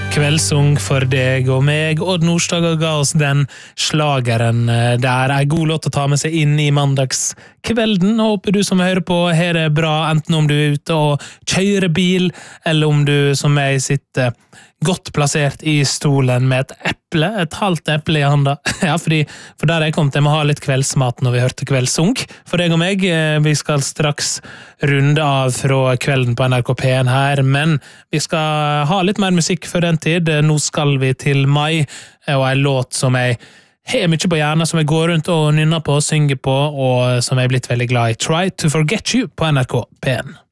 Kveldssung for deg og meg. Odd Nordstoga ga oss den slageren der. En god låt å ta med seg inn i mandagskvelden. Håper du som hører på her det bra, enten om du ute og kjører bil, eller om du som meg sitter godt plassert i stolen med et halvt eple i handa. Ja, for der jeg kom til å ha litt kveldsmat når vi hørte kveldssung. For deg og meg, vi skal straks runde av fra kvelden på NRK P1 her, men vi skal ha litt mer musikk for den tid. Nå skal vi til mai, og en låt som jeg har mye på hjernen, som jeg går rundt og nynner på, synger på, og som jeg er blitt veldig glad i. Try to Forget You på NRK P1.